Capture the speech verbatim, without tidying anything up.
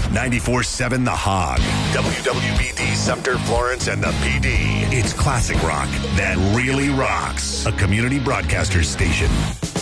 ninety-four seven The Hog. W W B D Sumter, Florence, and the P D. It's classic rock that really rocks. A community broadcaster station.